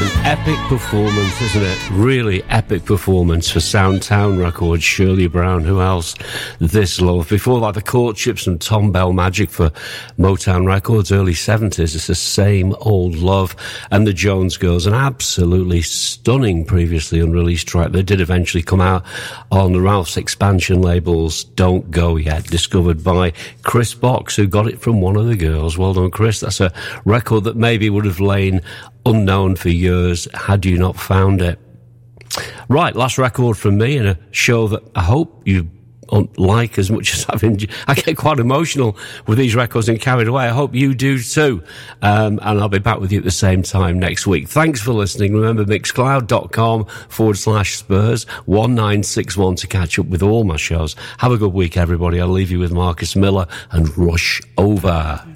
an epic performance, isn't it? Really epic performance for Soundtown Records, Shirley Brown. Who else? This Love. Before that, the Courtships and Tom Bell Magic for Motown Records, early 70s. It's the Same Old Love. And the Jones Girls, an absolutely stunning previously unreleased track. They did eventually come out on the Ralph's expansion labels, Don't Go Yet, discovered by Chris Box, who got it from one of the girls. Well done, Chris. That's a record that maybe would have lain unknown for years had you not found it. Right, last record from me, and a show that I hope you like as much as I've enjoyed. I get quite emotional with these records and carried away. I hope you do too. And I'll be back with you at the same time next week. Thanks for listening. Remember, mixcloud.com/Spurs 1961 to catch up with all my shows. Have a good week, everybody. I'll leave you with Marcus Miller and Rush Over.